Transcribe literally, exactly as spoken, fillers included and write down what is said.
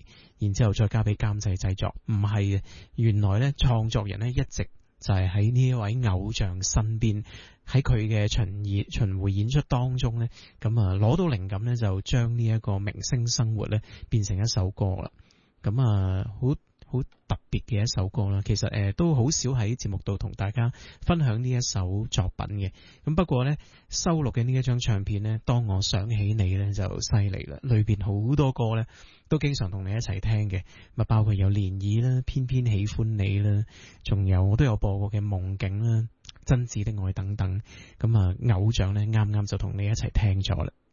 然之後再交俾監製製作，唔係嘅，原來咧創作人咧一直就係喺呢一位偶像身邊，喺佢嘅巡演巡迴演出當中咧，咁啊攞到靈感咧，就將呢一個明星生活咧變成一首歌啦。咁啊好好特別嘅一首歌啦，其實誒、呃、都好少喺節目度同大家分享呢一首作品嘅。咁不過呢，收錄嘅呢一張唱片呢，當我想起你呢，就犀利啦，裏邊好多歌呢，都經常同你一齊聽嘅，咪包括有漣漪啦、偏偏喜歡你啦，仲有我都有播過嘅夢境啦、真摯的愛等等。咁啊偶像呢，啱啱就同你一齊聽咗啦。